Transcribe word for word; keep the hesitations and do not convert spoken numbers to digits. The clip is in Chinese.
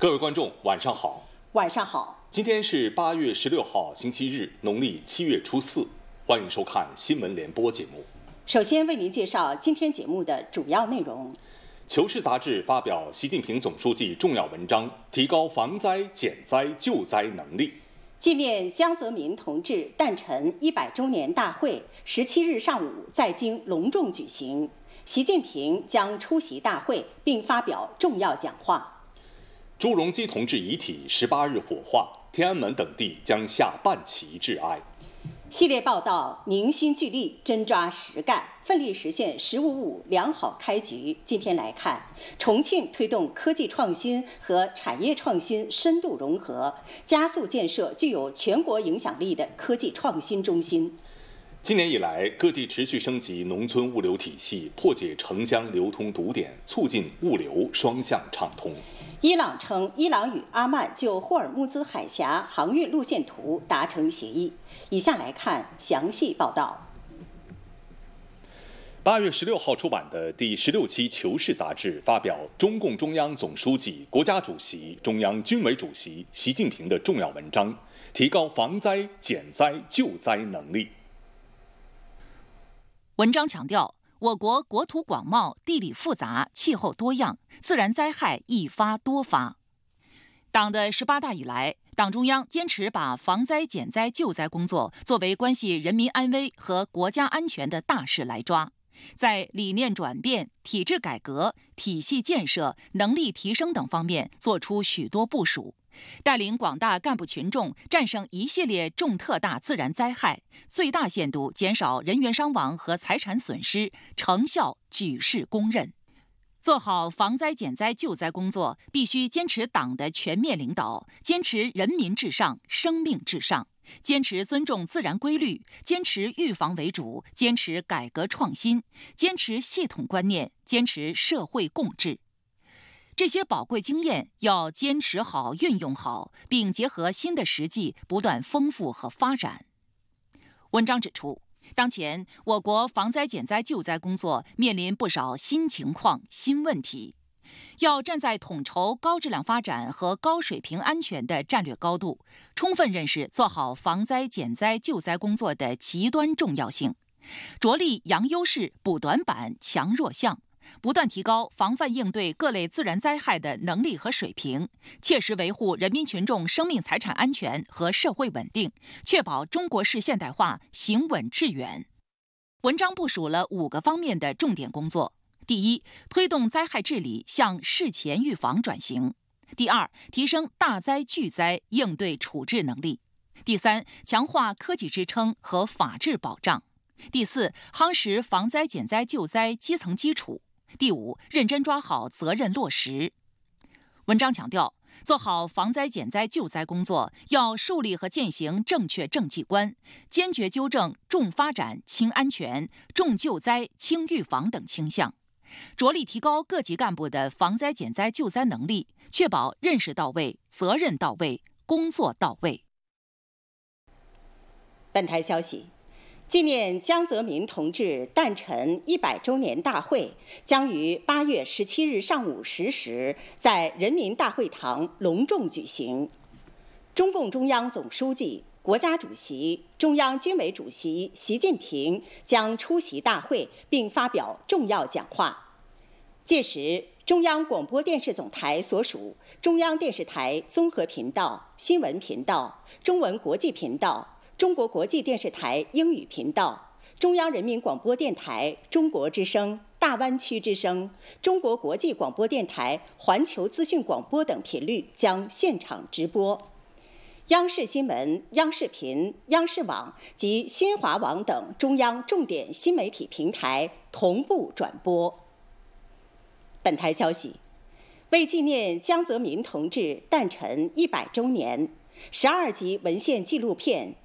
各位观众，晚上好。 晚上好。 今天是八月十六号，星期日，农历七月初四。欢迎收看新闻联播节目。 首先为您介绍今天节目的主要内容。《 求是》杂志发表习近平总书记重要文章，提高防灾减灾救灾能力。 纪念江泽民同志诞辰一百周年大会十七日上午在京隆重举行，习近平将出席大会并发表重要讲话。 朱镕基同志遗体十八日火化，天安门等地将下半旗致哀。 系列报道凝心聚力，真抓实干，奋力实现“十五五”良好开局。今天来看，重庆推动科技创新和产业创新深度融合，加速建设具有全国影响力的科技创新中心。 今年以来，各地持续升级农村物流体系，破解城乡流通堵点，促进物流双向畅通。 伊朗称，伊朗与阿曼就霍尔木兹海峡航运路线图达成协议。以下来看详细报道。 八月十六号出版的第十六期《求是》杂志发表中共中央总书记、国家主席、中央军委主席习近平的重要文章，提高防灾减灾救灾能力。 文章强调，我国国土广袤，地理复杂，气候多样，自然灾害易发多发。党的十八大以来，党中央坚持把防灾减灾救灾工作作为关系人民安危和国家安全的大事来抓，在理念转变、体制改革、体系建设、能力提升等方面做出许多部署，带领广大干部群众战胜一系列重特大自然灾害，最大限度减少人员伤亡和财产损失，成效举世公认。做好防灾减灾救灾工作，必须坚持党的全面领导，坚持人民至上、生命至上，坚持尊重自然规律，坚持预防为主，坚持改革创新，坚持系统观念，坚持社会共治。这些宝贵经验要坚持好、运用好，并结合新的实际，不断丰富和发展。文章指出，当前我国防灾减灾救灾工作面临不少新情况、新问题，要站在统筹高质量发展和高水平安全的战略高度，充分认识做好防灾减灾救灾工作的极端重要性，着力扬优势、补短板、强弱项，不断提高防范应对各类自然灾害的能力和水平，切实维护人民群众生命财产安全和社会稳定，确保中国式现代化行稳致远。文章部署了五个方面的重点工作：第一，推动灾害治理向事前预防转型；第二，提升大灾巨灾应对处置能力；第三，强化科技支撑和法治保障；第四，夯实防灾减灾救灾基层基础；第五，认真抓好责任落实。文章强调，做好防灾减灾救灾工作，要树立和践行正确政绩观，坚决纠正重发展轻安全、重救灾轻预防等倾向，着力提高各级干部的防灾减灾救灾能力，确保认识到位、责任到位、工作到位。 本台消息，纪念江泽民同志诞辰一百周年大会将于八月十七日上午十时在人民大会堂隆重举行。中共中央总书记、国家主席、中央军委主席习近平将出席大会并发表重要讲话。届时，中央广播电视总台所属中央电视台综合频道、新闻频道、中文国际频道、中国国际电视台英语频道、中央人民广播电台中国之声、大湾区之声、中国国际广播电台环球资讯广播等频率将现场直播。央视新闻、央视频、央视网及新华网等中央重点新媒体平台同步转播。本台消息，为纪念江泽民同志诞辰一百周年，十二集文献纪录片《